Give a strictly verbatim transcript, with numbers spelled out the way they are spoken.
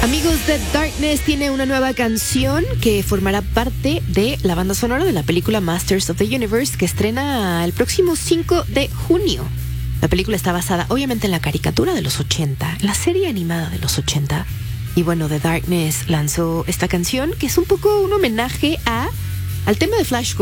Amigos, The Darkness tiene una nueva canción que formará parte de la banda sonora de la película Masters of the Universe, que estrena el próximo cinco de junio. La película está basada obviamente en la caricatura de los ochenta, la serie animada de los ochenta. Y bueno, The Darkness lanzó esta canción que es un poco un homenaje a al tema de Flash